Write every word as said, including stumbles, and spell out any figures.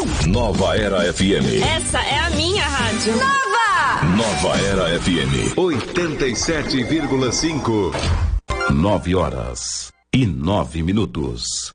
Nova Era F M. Essa é a minha rádio. Nova! Nova Era F M. oitenta e sete vírgula cinco. Nove horas e nove minutos.